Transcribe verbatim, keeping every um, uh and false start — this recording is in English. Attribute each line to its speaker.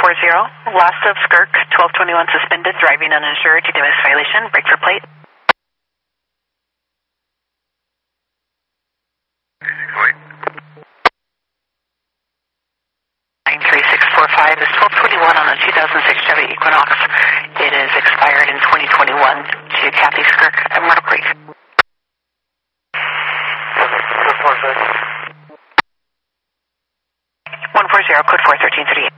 Speaker 1: four zero, last of Skirk, twelve twenty-one suspended, driving uninsured, you do miss violation, brake for plate.
Speaker 2: Wait.
Speaker 1: nine three six four five is twelve twenty-one on a two thousand six Chevy Equinox. It is expired in twenty twenty-one to Kathy Skirk at Myrtle Creek. one four zero, code four thirteen thirty-eight.